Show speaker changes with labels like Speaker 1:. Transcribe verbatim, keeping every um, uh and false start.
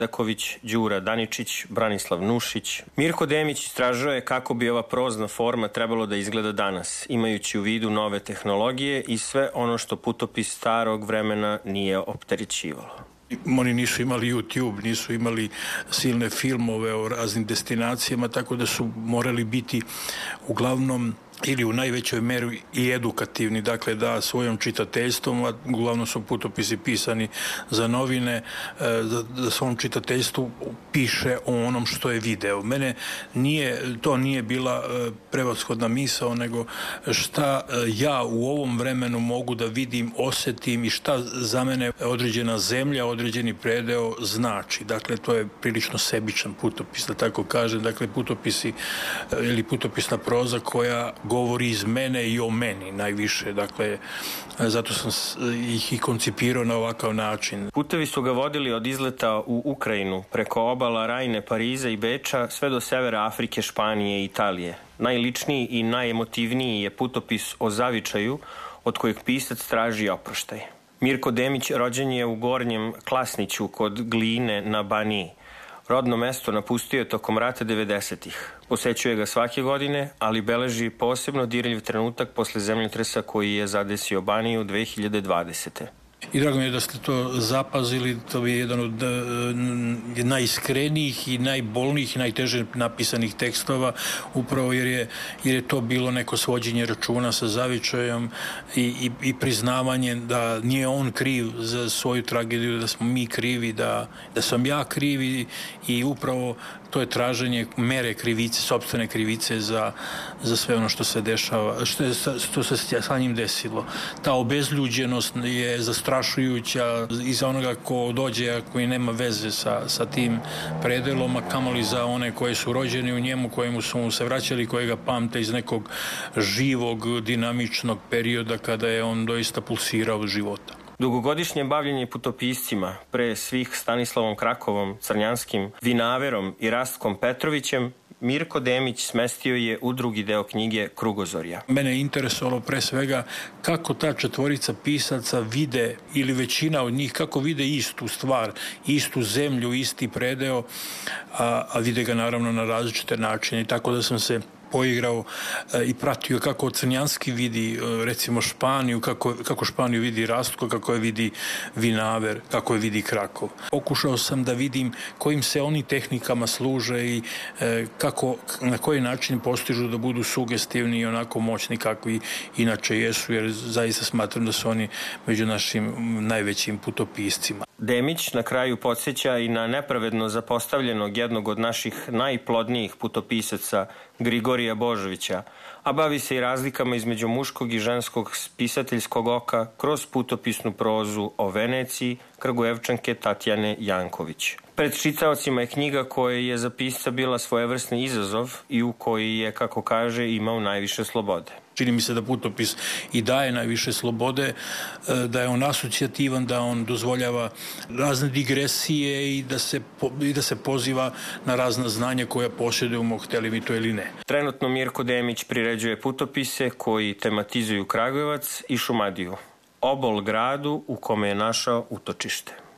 Speaker 1: Daković, Đura Daničić, Branislav Nušić. Mirko Demić istražuje kako bi ova prozna forma trebalo da izgleda danas, imajući u vidu nove tehnologije i sve ono što putopis starog vremena nije opterećivalo.
Speaker 2: Oni nisu imali YouTube, nisu imali silne filmove o raznim destinacijama, tako da su morali biti uglavnom ili u najvećoj meri i edukativni, dakle da svojom čitateljstvom, a uglavnom su putopisi pisani za novine, da, da svom čitateljstvu piše o onom što je video. Mene nije, to nije bila prevashodna misao, nego šta ja u ovom vremenu mogu da vidim, osetim i šta za mene određena zemlja, određeni predeo znači. Dakle, to je prilično sebičan putopis, da tako kažem. Dakle, putopisi ili putopisna proza koja govori iz mene i o meni najviše, dakle, zato sam ih i koncipirao na ovakav način.
Speaker 1: Putevi su ga vodili od izleta u Ukrajinu, preko obala Rajne, Pariza i Beča, sve do severa Afrike, Španije i Italije. Najličniji i najemotivniji je putopis o zavičaju, od kojeg pisac traži oproštaj. Mirko Demić rođen je u Gornjem Klasniću kod Gline na Baniji. Rodno mesto napustio je tokom rata devedesetih. Posećuje ga svake godine, ali beleži posebno dirljiv trenutak posle zemljotresa koji je zadesio Baniju dve hiljade dvadesete.
Speaker 2: I drago mi je da ste to zapazili, to je jedan od uh, najiskrenijih i najbolnijih i najteže napisanih tekstova, upravo jer je, jer je to bilo neko svođenje računa sa zavičajom i, i, i priznavanje da nije on kriv za svoju tragediju, da smo mi krivi, da, da sam ja kriv i, i upravo to je traženje mere krivice, sopstvene krivice za, za sve ono što se dešava, što, je, što se sa njim desilo. Ta obezljuđenost je zastrašujuća i za onoga ko dođe, a koji nema veze sa, sa tim predelom, a kamoli za one koji su rođeni u njemu, kojemu su mu se vraćali, koji ga pamte iz nekog živog, dinamičnog perioda kada je on doista pulsirao života.
Speaker 1: Dugogodišnje bavljenje putopiscima, pre svih Stanislavom Krakovom, Crnjanskim, Vinaverom i Rastkom Petrovićem, Mirko Demić smestio je u drugi deo knjige Krugozorja.
Speaker 2: Mene je interesovalo pre svega kako ta četvorica pisaca vide, ili većina od njih, kako vide istu stvar, istu zemlju, isti predeo, a, a vide ga naravno na različite načine. Tako da sam se poigrao e, i pratio kako Crnjanski vidi e, recimo Španiju, kako, kako Španiju vidi Rastko, kako je vidi Vinaver, kako je vidi Krakov. Pokušao sam da vidim kojim se oni tehnikama služe i e, kako, na koji način postižu da budu sugestivni i onako moćni kakvi inače jesu, jer zaista smatram da su oni među našim najvećim putopiscima.
Speaker 1: Demić na kraju podsjeća i na nepravedno zapostavljenog jednog od naših najplodnijih putopisaca, Grigorija Božovića, a bavi se i razlikama između muškog i ženskog spisateljskog oka kroz putopisnu prozu o Veneciji Kragujevčanke Tatjane Janković. Pred čitaocima je knjiga koja je za pisca bila svojevrsni izazov i u koji je, kako kaže, imao najviše slobode.
Speaker 2: Čini mi se da putopis i daje najviše slobode, da je on asocijativan, da on dozvoljava razne digresije i da se, i da se poziva na razna znanja koja posjedujemo, hteli mi to ili ne.
Speaker 1: Trenutno Mirko Demić priređuje putopise koji tematizuju Kragujevac i Šumadiju, obol gradu u kome je našao utočište.